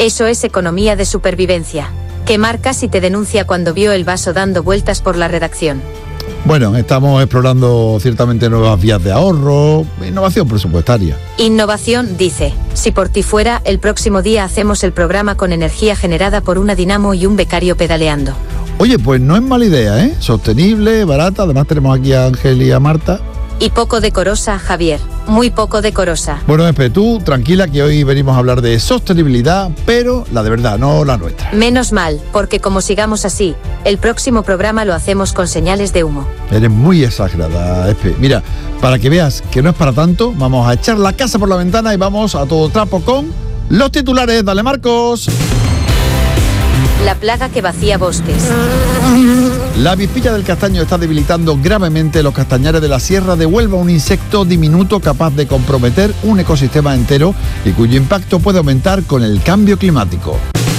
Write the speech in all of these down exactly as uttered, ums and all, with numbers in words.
Eso es economía de supervivencia. Que marca si te denuncia cuando vio el vaso dando vueltas por la redacción. Bueno, estamos explorando ciertamente nuevas vías de ahorro, innovación presupuestaria. Innovación, dice. Si por ti fuera, el próximo día hacemos el programa con energía generada por una dinamo y un becario pedaleando. Oye, pues no es mala idea, ¿eh? Sostenible, barata, además tenemos aquí a Ángel y a Marta. Y poco decorosa, Javier. Muy poco decorosa. Bueno, Espe, tú tranquila que hoy venimos a hablar de sostenibilidad, pero la de verdad, no la nuestra. Menos mal, porque como sigamos así, el próximo programa lo hacemos con señales de humo. Eres muy exagerada, Espe. Mira, para que veas que no es para tanto, vamos a echar la casa por la ventana y vamos a todo trapo con los titulares. Dale, Marcos. La plaga que vacía bosques. La avispilla del castaño está debilitando gravemente los castañares de la Sierra de Huelva, un insecto diminuto capaz de comprometer un ecosistema entero y cuyo impacto puede aumentar con el cambio climático.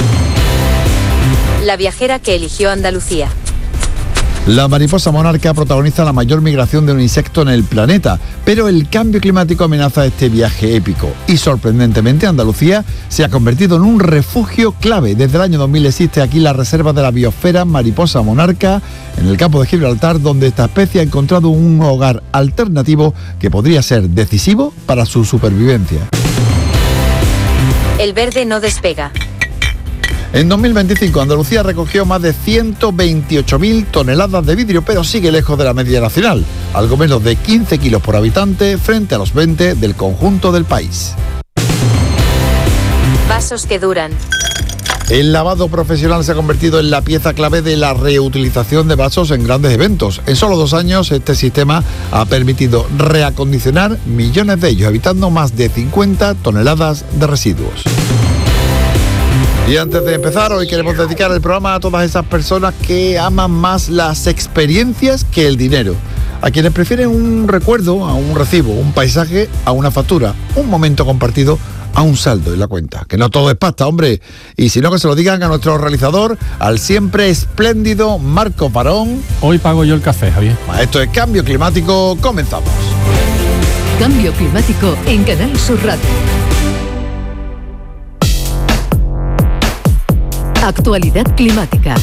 La viajera que eligió Andalucía. La mariposa monarca protagoniza la mayor migración de un insecto en el planeta, pero el cambio climático amenaza este viaje épico. Y sorprendentemente, Andalucía se ha convertido en un refugio clave. Desde el año dos mil existe aquí la reserva de la biosfera mariposa monarca, en el campo de Gibraltar, donde esta especie ha encontrado un hogar alternativo que podría ser decisivo para su supervivencia. El verde no despega. En dos mil veinticinco, Andalucía recogió más de ciento veintiocho mil toneladas de vidrio, pero sigue lejos de la media nacional, algo menos de quince kilos por habitante frente a los veinte del conjunto del país. Vasos que duran. El lavado profesional se ha convertido en la pieza clave de la reutilización de vasos en grandes eventos. En solo dos años, este sistema ha permitido reacondicionar millones de ellos, evitando más de cincuenta toneladas de residuos. Y antes de empezar, hoy queremos dedicar el programa a todas esas personas que aman más las experiencias que el dinero. A quienes prefieren un recuerdo a un recibo, un paisaje a una factura, un momento compartido a un saldo en la cuenta. Que no todo es pasta, hombre. Y si no, que se lo digan a nuestro realizador, al siempre espléndido Marco Parón. Hoy pago yo el café, Javier. Esto es Cambio Climático. Comenzamos. Cambio Climático en Canal Sur Radio. Actualidad climática.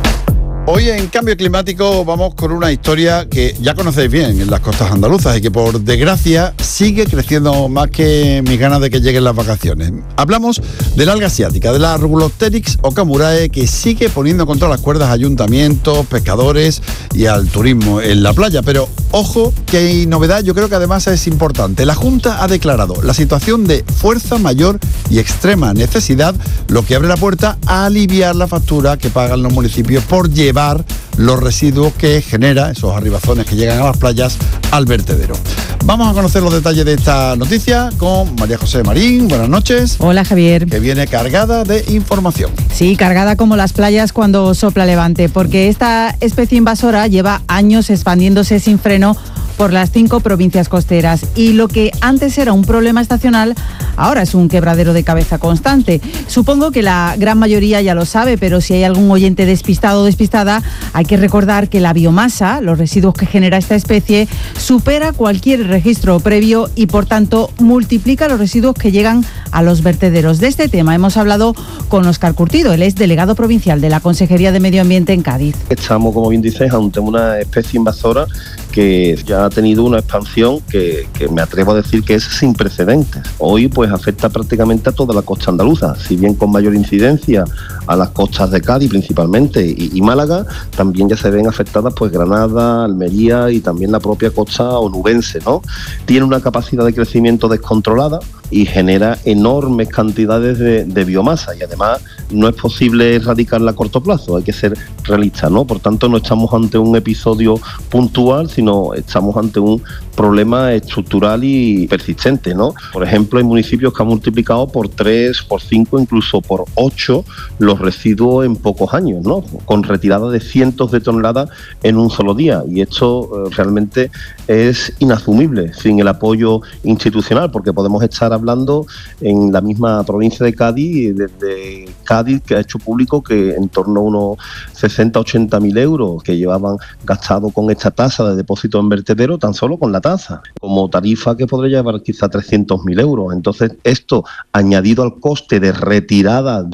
Hoy en Cambio Climático vamos con una historia que ya conocéis bien en las costas andaluzas y que por desgracia sigue creciendo más que mis ganas de que lleguen las vacaciones. Hablamos del alga asiática, de la Rubulopteryx okamurae, que sigue poniendo contra las cuerdas a ayuntamientos, pescadores y al turismo en la playa. Pero ojo que hay novedad, yo creo que además es importante. La Junta ha declarado la situación de fuerza mayor y extrema necesidad, lo que abre la puerta a aliviar la factura que pagan los municipios por llevar los residuos que genera esos arribazones que llegan a las playas al vertedero. Vamos a conocer los detalles de esta noticia con María José Marín. Buenas noches. Hola, Javier. Que viene cargada de información. Sí, cargada como las playas cuando sopla levante, porque esta especie invasora lleva años expandiéndose sin freno por las cinco provincias costeras y lo que antes era un problema estacional ahora es un quebradero de cabeza constante. Supongo que la gran mayoría ya lo sabe, pero si hay algún oyente despistado o despistada, hay que recordar que la biomasa, los residuos que genera esta especie, supera cualquier registro previo y por tanto multiplica los residuos que llegan a los vertederos. De este tema hemos hablado con Óscar Curtido, él es delegado provincial de la Consejería de Medio Ambiente en Cádiz. Estamos, como bien dices, ante una especie invasora que ya ha tenido una expansión que, que me atrevo a decir que es sin precedentes. Hoy pues afecta prácticamente a toda la costa andaluza, si bien con mayor incidencia a las costas de Cádiz principalmente y, y Málaga, también ya se ven afectadas pues Granada, Almería y también la propia costa onubense, ¿no? Tiene una capacidad de crecimiento descontrolada y genera enormes cantidades de, de biomasa y además no es posible erradicarla a corto plazo, hay que ser realistas, ¿no? Por tanto, no estamos ante un episodio puntual, sino estamos ante un problema estructural y persistente, ¿no? Por ejemplo, hay municipios que han multiplicado por tres, por cinco, incluso por ocho los residuos en pocos años, ¿no? Con retirada de cientos de toneladas en un solo día y esto eh, realmente es inasumible sin el apoyo institucional, porque podemos estar hablando en la misma provincia de Cádiz, desde Cádiz, que ha hecho público que en torno a unos sesenta, ochenta mil euros que llevaban gastado con esta tasa de depósito en vertedero, tan solo con la tasa, como tarifa que podría llevar quizá trescientos mil euros. Entonces, esto añadido al coste de retirada de